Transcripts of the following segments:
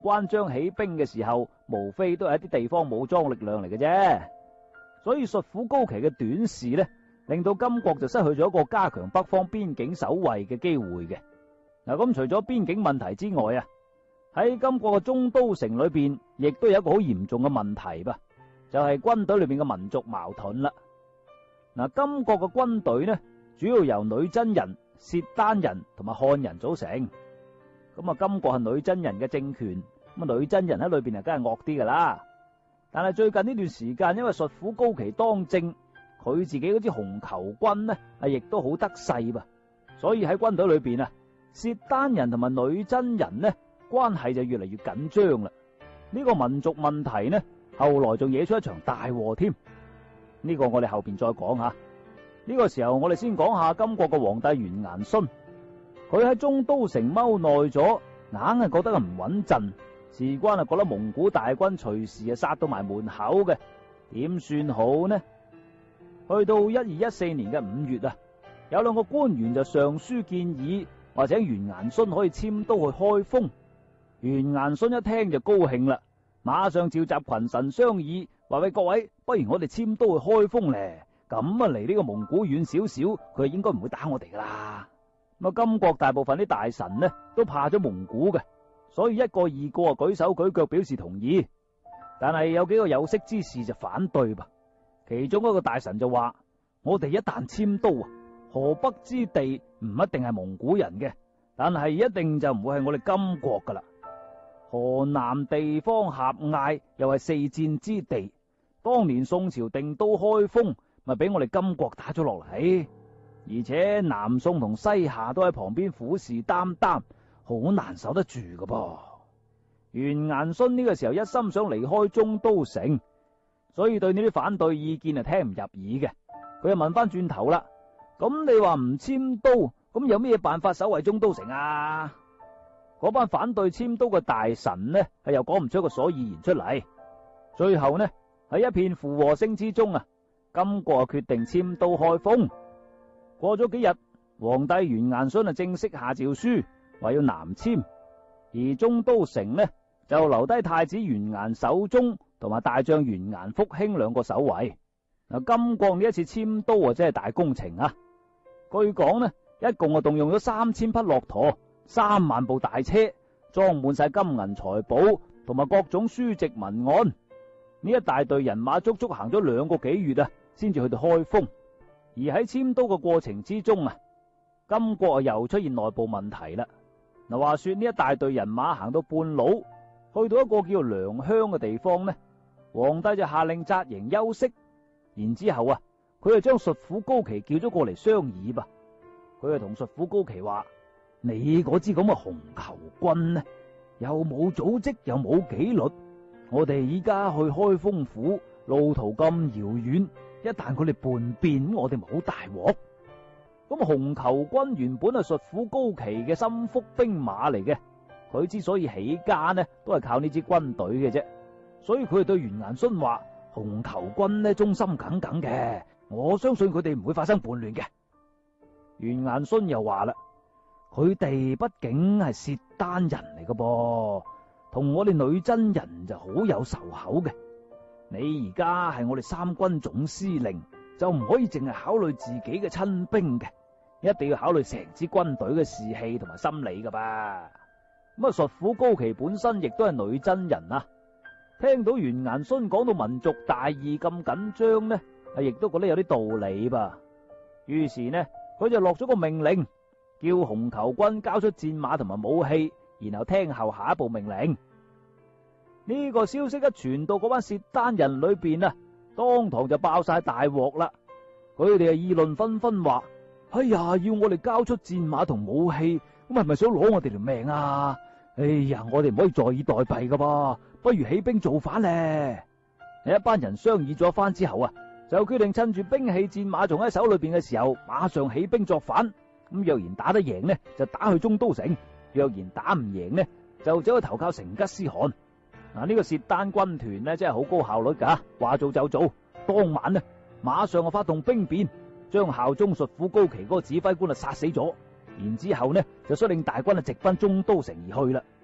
關張起兵嘅時候，無非都係一啲地方武裝力量嚟嘅啫。所以術府高期嘅短視呢，令到金國就失去咗一個加強北方邊境守衛嘅機會嘅。嗱，咁除咗邊境問題之外啊，喺金國嘅中都城裏邊，亦都有一個好嚴重嘅問題吧，就係軍隊裏邊嘅民族矛盾啦。嗱，金國嘅軍隊呢，主要由女真人、契丹人同埋漢人組成。咁啊，金國係女真人嘅政權，咁女真人喺裏邊啊，梗係惡啲噶啦。但係最近呢段時間，因為術府高期當政，佢自己嗰支紅球軍呢，亦都好得勢吧。所以喺軍隊裏邊啊，契丹人同埋女真人呢，關係就越嚟越緊張啦。呢個民族問題呢，後來仲惹出一場大禍添。呢個我哋後邊再講下。呢個時候我哋先講下金國嘅皇帝完顏洵。佢喺中都城踎耐咗，硬係覺得唔穩陣，事關覺得蒙古大軍隨時殺到埋門口嘅，點算好呢？去到1214年嘅5月啊，有兩個官員就上書建議，或者完顏洵可以遷都去開封。完顏洵一聽就高興啦，馬上召集群臣商議，話喂，各位，不如我哋遷都去開封咧，咁啊離呢個蒙古遠少少，佢應該唔會打我哋噶啦。咁啊，金國大部分啲大臣呢都怕咗蒙古嘅，所以一個二個啊舉手舉腳表示同意。但係有幾個有識之士就反對吧。其中一個大臣就話：我哋一旦遷都啊，河北之地唔一定係蒙古人嘅，但係一定就唔會係我哋金國噶啦。河南地方狹隘，又係四戰之地，當年宋朝定都開封，咪俾我哋金國打咗落嚟。而且南宋同西夏都喺旁邊虎視眈眈，好難守得住噶噃。完顏洵呢個時候一心想離開中都城，所以對呢啲反對意見聽唔入耳嘅。佢又問翻轉頭啦，咁你話唔遷都，咁有咩辦法守衛中都城啊？嗰班反對遷都嘅大臣呢，又講唔出個所以然出嚟。最後呢，喺一片附和聲之中啊，金國決定遷都開封。過咗幾日，皇帝完顏洵正式下詔書，話要南遷，而中都城呢就留低太子完顏守忠同埋大將完顏復興兩個守衛。嗱，金國呢一次遷都啊，真係大工程啊！據講呢，一共動用咗3000匹駱駝、3萬部大車，裝滿晒金銀財寶同埋各種書籍文案。呢一大隊人馬足足行咗2個幾月啊，先至去到開封。而喺遷都嘅過程之中啊，金國又出現內部問題啦。嗱，話說呢一大隊人馬行到半路，去到一個叫良鄉嘅地方呢，皇帝就下令紮營休息。然之後啊，佢就將術府高期叫咗過嚟商議吧。佢就同術府高期話：你嗰支咁嘅紅球軍呢，又冇組織又冇紀律，我哋依家去開封府，路途咁遙遠，一旦佢哋叛變，我哋咪好大鑊。咁紅球軍原本係術府高期嘅心腹兵馬嚟嘅，佢之所以起家呢，都係靠呢支軍隊嘅啫。所以佢哋對完顏洵話：紅球軍呢忠心耿耿嘅，我相信佢哋唔會發生叛亂嘅。完顏洵又話啦：佢哋畢竟係契丹人嚟嘅噃，同我哋女真人就好有仇口嘅。你而家係我哋三軍總司令，就唔可以淨係考慮自己嘅親兵嘅，一定要考慮成支軍隊嘅士氣同埋心理噶吧。咁啊，術府高期本身亦都係女真人啊，聽到完顏洵講到民族大義咁緊張呢，亦都覺得有啲道理吧。於是呢，佢就落咗個命令，叫紅球軍交出戰馬同埋武器，然後聽候下一步命令。呢個消息一傳到嗰班契丹人裏邊啊，當堂就爆晒大鑊啦。佢哋議論紛紛話：哎呀，要我哋交出戰馬同武器，咁係咪想攞我哋條命啊？哎呀，我哋唔可以坐以待斃噶噃，不如起兵造反咧。一班人商議咗一番之後啊，就決定趁住兵器戰馬仲喺手裏邊嘅時候，馬上起兵作反。咁若然打得贏呢，就打去中都城；若然打唔贏呢，就走去投靠成吉思汗。嗱，呢個契丹軍團呢，真係好高效率噶，話做就做。當晚呢，馬上發動兵變，將效忠術府高期嗰個指揮官殺死咗。然之後呢，就率領大軍直奔中都城而去啦。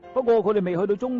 不過佢哋未去到終